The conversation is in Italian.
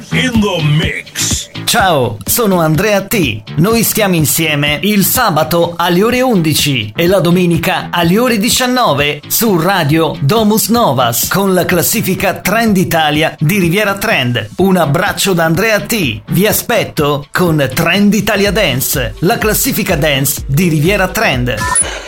in the mix. Ciao, sono Andrea T. Noi stiamo insieme il sabato alle ore 11 e la domenica alle ore 19 su Radio Domus Novas con la classifica Trend Italia di Riviera Trend. Un abbraccio da Andrea T. Vi aspetto con Trend Italia Dance, la classifica dance di Riviera Trend.